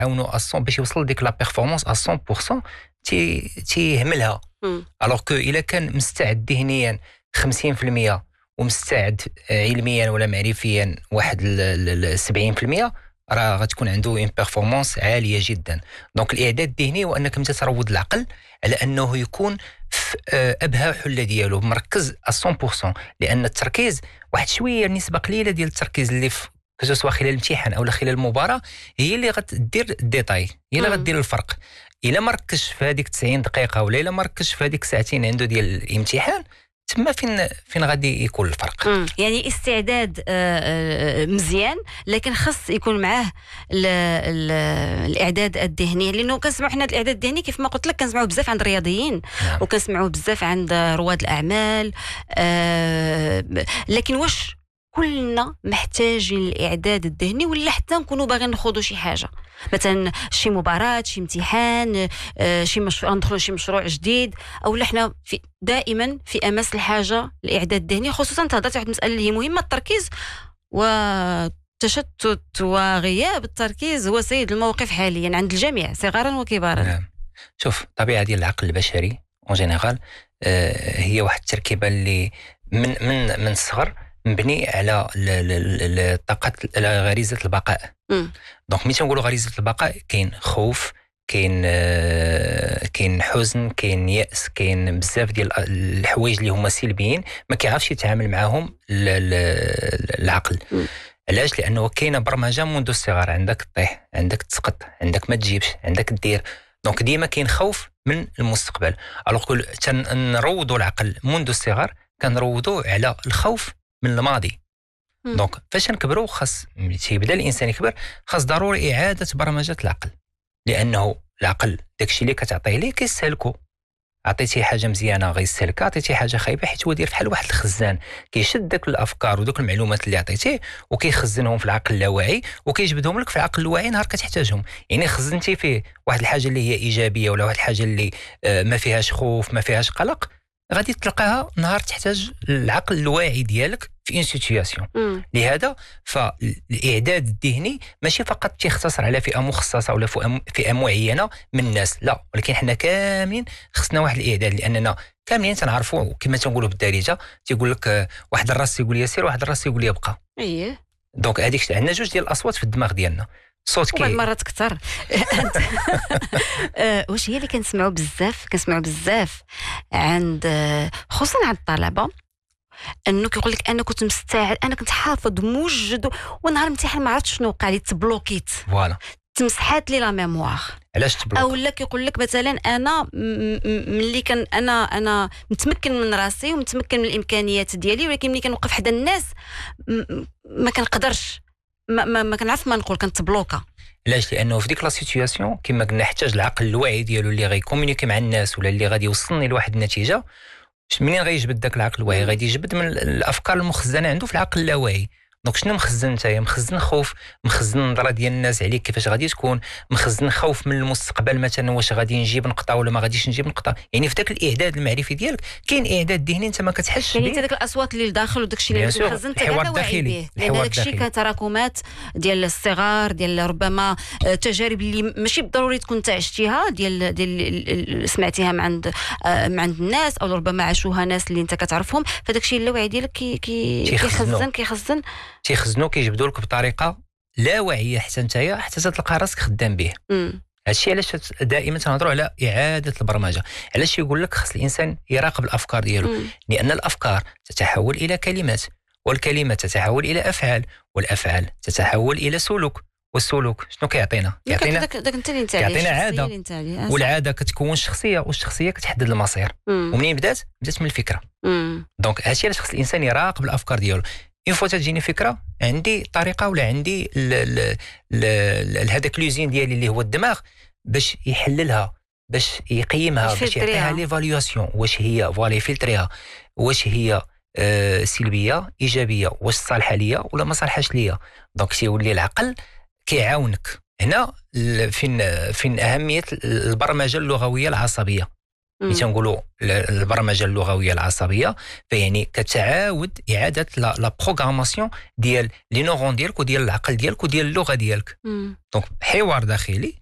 عاونو باش يوصل ديك لا بيرفورمانس 100% تيهملها. الوغ كو الا كان مستعد ذهنيا 50% ومستعد علميا ولا معرفيا واحد 70%، راه غتكون عنده اون بيرفورمانس عاليه جدا. دونك الاعداد الذهني هو انك انت تروض العقل على انه يكون في ابهى حله ديالو مركز 100%، لان التركيز واحد شويه نسبه قليله ديال التركيز اللي في سواء خلال الامتحان او خلال المباراه هي اللي غتدير الديتاي، هي اللي غدير الفرق. الا ما ركزش في هذيك 90 دقيقه ولا الا ما ركزش في هذيك ساعتين عنده ديال الامتحان، تما فين غادي يكون الفرق. يعني استعداد مزيان، لكن خص يكون معاه الاعداد الذهني، لانه كنسمعوا حنا الاعداد الذهني كيف ما قلت لك كنسمعوا بزاف عند الرياضيين. نعم. وكنسمعوا بزاف عند رواد الاعمال، لكن واش كلنا محتاجين الاعداد الذهني ولا حتى نكونوا باغيين نخوضوا شي حاجه، مثلا شي مباراه، شي امتحان، شي مشروع، ندخلوا شي مشروع جديد، او لا حنا دائما في امس الحاجه الاعداد الذهني؟ خصوصا تهضرت واحد المساله اللي هي مهمه، التركيز وتشتت وغياب التركيز هو سيد الموقف حاليا عند الجميع صغارا وكبارا. نعم. شوف، طبيعه ديال العقل البشري اون جينيرال هي واحد التركيبه اللي من الصغر مبني على الطاقه، على غريزه البقاء. دونك ملي تنقولوا غريزه البقاء، كاين خوف، كاين حزن، كاين يأس، كاين بزاف ديال الحوايج اللي هما سلبيين ما كيعرفش يتعامل معاهم العقل. علاش؟ لانه كاينه برمجه منذ الصغر، عندك تطيح، عندك تسقط، عندك ما تجيبش، عندك دير. دونك ديما كاين خوف من المستقبل. الوغ كل نروضوا العقل منذ الصغر كنروضوا على الخوف من الماضي. دونك فاش نكبروا خاص تيبدا الانسان يكبر، خاص ضروري اعاده برمجه العقل، لانه العقل داكشي اللي كتعطيه ليه كيسهلكو. عطيتيه حاجه مزيانه غيسهلك، عطيتيه حاجه خايبه حيت هو داير بحال واحد الخزان، كيشد داك الافكار ودوك المعلومات اللي عطيتيه وكيخزنهم في العقل اللاواعي وكيجبدهم لك في العقل الواعي نهار كتحتاجهم. يعني خزنتي فيه واحد الحاجه اللي هي ايجابيه ولا واحد الحاجه اللي ما فيهاش خوف، ما فيهاش قلق، غادي تلقاها نهار تحتاج العقل الواعي ديالك في ان سيتوياسيون. لهذا فالاعداد الذهني ماشي فقط تيختصر على فئه مخصصه ولا فئه معينه من الناس، لا، ولكن حنا كاملين خصنا واحد الاعداد، لاننا كاملين تنعرفوا كما تنقولوا بالدارجه، تيقول لك واحد الراس يقول لي سير، واحد الراس يقول لي بقى. اييه. دونك هذيك عندنا جوج ديال الاصوات في الدماغ ديالنا، صوت بعض المرات كثر. واش هي اللي كنسمعوا بزاف عند خصوصا عند الطلبه، انه كيقول لك انا كنت مستعد، انا كنت حافظ موجد، ونهار الامتحان ما عرفتش شنو وقع لي، تبلوكيت، فوالا، تمسحات لي لا ميموار. علاش تبلوك؟ او لا كيقول لك مثلا انا ملي كان انا متمكن من راسي ومتمكن من الامكانيات ديالي، ولكن ملي كنوقف حدا الناس ما كنقدرش، ما كنعرف ما نقول، كنتبلوكا. علاش؟ لانه في ديك لا سيتوياسيون كما قلنا نحتاج العقل الواعي ديالو اللي غيكومونيكي مع الناس ولا اللي غادي يوصلني لواحد النتيجه. منين غيجبد داك العقل الواعي؟ غادي يجبد من الافكار المخزنه عنده في العقل اللاواعي. دونك شنو مخزن نتايا؟ مخزن خوف، مخزن نظره ديال الناس عليك كيفاش غادي تكون، مخزن خوف من المستقبل، مثلا واش غادي نجيب نقطه ولا ما غاديش نجيب نقطه. يعني في داك الاعداد المعرفي ديالك كاين اعداد ذهني انت ما كتحسش يعني انت داك الاصوات اللي لداخل وداك الشيء اللي مخزن انت كاع واعي به، لان داك الشيء كتراكمات ديال الصغار، ديال ربما تجارب اللي ماشي بالضروري تكون انت عشتيها، ديال سمعتيها من عند الناس، او ربما عاشوها ناس اللي انت كتعرفهم، فداك الشيء اللاواعي ديالك كيخزنوا كيجبدوا لك بطريقه لا واعيه حتى نتايا حتى تلقى راسك خدام به. هادشي علاش دائما تنهضروا على اعاده البرمجه. علاش يقول لك خص الانسان يراقب الافكار ديالو؟ لان الافكار تتحول الى كلمات، والكلمات تتحول الى افعال، والافعال تتحول الى سلوك، والسلوك شنو كيعطينا؟ كيعطينا عاده، والعاده كتكون شخصيه، والشخصيه كتحدد المصير. ومنين بدات من الفكره. دونك هادشي علاش خص الانسان يراقب الافكار ديالو. اون فوا تجيني فكره، عندي طريقه ولا عندي هذاك لوزين ديالي اللي هو الدماغ باش يحللها، باش يقيمها، باش يعطيها ليفاليواسيون، واش هي فوالا يفلتريها، واش هي سلبيه ايجابيه، واش صالحه ليا ولا ما صالحاش ليا. دونك تيولي العقل كيعاونك هنا. فين اهميه البرمجه اللغويه العصبيه. اللي تنقولوا البرمجه اللغويه العصبيه، فيعني كتعاود اعاده لا بروغراماسيون ديال لي نورون ديالك وديال العقل ديالك وديال اللغه ديالك. دونك حوار داخلي